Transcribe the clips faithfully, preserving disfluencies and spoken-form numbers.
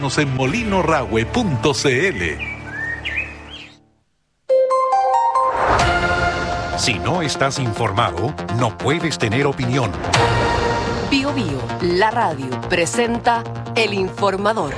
Visítanos en molinorahue punto cl. Si no estás informado, no puedes tener opinión. Bio Bio, la radio, presenta El Informador.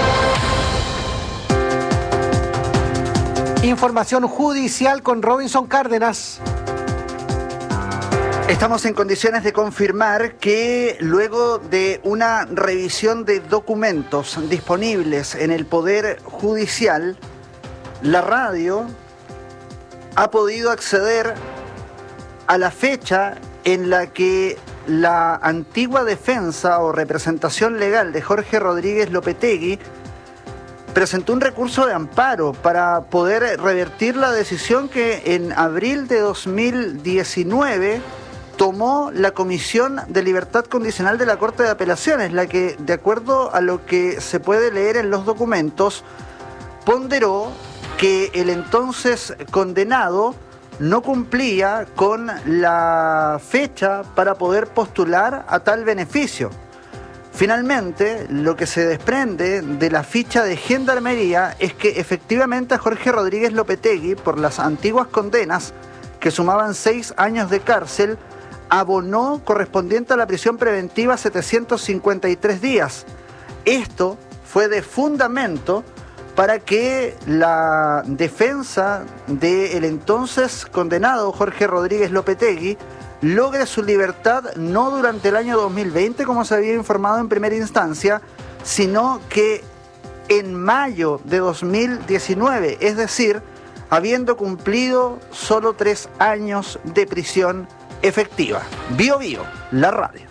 Información judicial con Robinson Cárdenas. Estamos en condiciones de confirmar que luego de una revisión de documentos disponibles en el Poder Judicial, la radio ha podido acceder a la fecha en la que la antigua defensa o representación legal de Jorge Rodríguez Lopetegui presentó un recurso de amparo para poder revertir la decisión que en abril de dos mil diecinueve tomó la Comisión de Libertad Condicional de la Corte de Apelaciones, la que, de acuerdo a lo que se puede leer en los documentos, ponderó que el entonces condenado no cumplía con la fecha para poder postular a tal beneficio. Finalmente, lo que se desprende de la ficha de Gendarmería es que efectivamente a Jorge Rodríguez Lopetegui, por las antiguas condenas, que sumaban seis años de cárcel, abonó correspondiente a la prisión preventiva setecientos cincuenta y tres días. Esto fue de fundamento para que la defensa del entonces condenado Jorge Rodríguez Lopetegui logre su libertad no durante el año dos mil veinte, como se había informado en primera instancia, sino que en mayo de dos mil diecinueve, es decir, habiendo cumplido solo tres años de prisión efectiva. Bio Bio, la radio.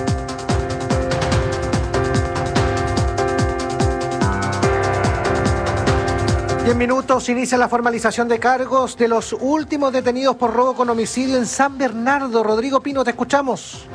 Diez minutos, inicia la formalización de cargos de los últimos detenidos por robo con homicidio en San Bernardo. Rodrigo Pino, te escuchamos.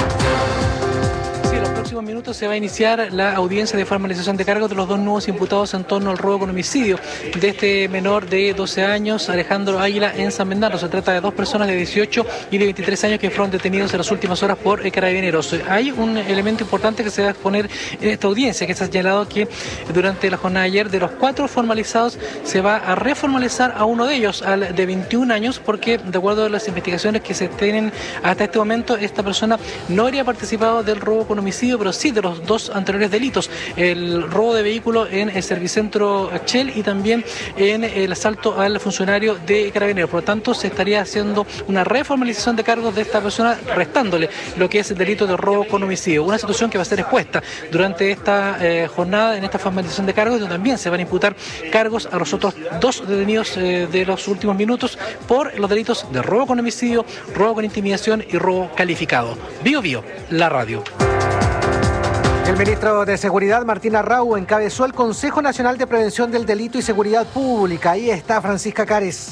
En próximos minutos se va a iniciar la audiencia de formalización de cargos de los dos nuevos imputados en torno al robo con homicidio de este menor de doce años, Alejandro Águila, en San Bernardo. Se trata de dos personas de dieciocho y de veintitrés años que fueron detenidos en las últimas horas por eh, carabineros. Hay un elemento importante que se va a exponer en esta audiencia, que se ha señalado que durante la jornada de ayer, de los cuatro formalizados, se va a reformalizar a uno de ellos, al de veintiún años, porque de acuerdo a las investigaciones que se tienen hasta este momento, esta persona no habría participado del robo con homicidio, pero sí de los dos anteriores delitos, el robo de vehículo en el Servicentro Shell y también en el asalto al funcionario de Carabineros. Por lo tanto, se estaría haciendo una reformalización de cargos de esta persona, restándole lo que es el delito de robo con homicidio. Una situación que va a ser expuesta durante esta eh, jornada, en esta formalización de cargos, donde también se van a imputar cargos a los otros dos detenidos eh, de los últimos minutos por los delitos de robo con homicidio, robo con intimidación y robo calificado. Bio Bio, la radio. El ministro de Seguridad, Martín Arrau, encabezó el Consejo Nacional de Prevención del Delito y Seguridad Pública. Ahí está Francisca Cares.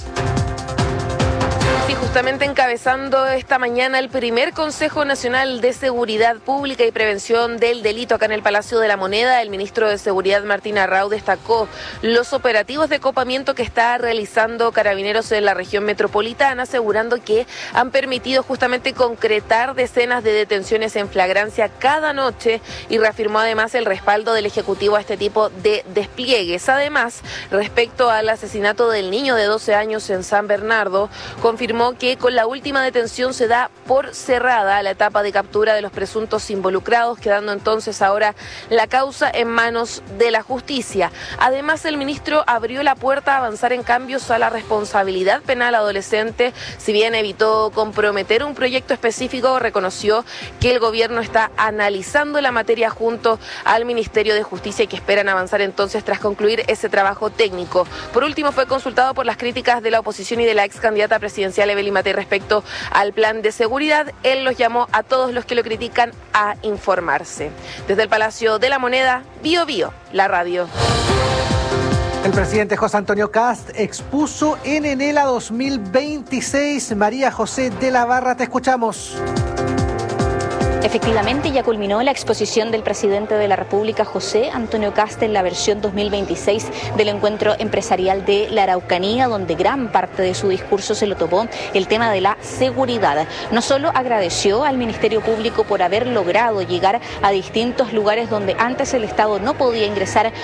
Sí, justamente encabezando esta mañana el primer Consejo Nacional de Seguridad Pública y Prevención del Delito acá en el Palacio de la Moneda, el ministro de Seguridad Martín Arrau destacó los operativos de copamiento que está realizando Carabineros en la región metropolitana, asegurando que han permitido justamente concretar decenas de detenciones en flagrancia cada noche, y reafirmó además el respaldo del Ejecutivo a este tipo de despliegues. Además, respecto al asesinato del niño de doce años en San Bernardo, confirmó que con la última detención se da por cerrada la etapa de captura de los presuntos involucrados, quedando entonces ahora la causa en manos de la justicia. Además, el ministro abrió la puerta a avanzar en cambios a la responsabilidad penal adolescente. Si bien evitó comprometer un proyecto específico, reconoció que el gobierno está analizando la materia junto al Ministerio de Justicia y que esperan avanzar entonces tras concluir ese trabajo técnico. Por último, fue consultado por las críticas de la oposición y de la ex candidata presidencial Evelyn Matei respecto al plan de seguridad. Él los llamó a todos los que lo critican a informarse. Desde el Palacio de la Moneda, Bio Bio, la radio. El presidente José Antonio Kast expuso en Enela dos mil veintiséis. María José de la Barra, te escuchamos. Efectivamente, ya culminó la exposición del presidente de la República, José Antonio Kast, en la versión dos mil veintiséis del encuentro empresarial de la Araucanía, donde gran parte de su discurso se lo tomó el tema de la seguridad. No solo agradeció al Ministerio Público por haber logrado llegar a distintos lugares donde antes el Estado no podía ingresar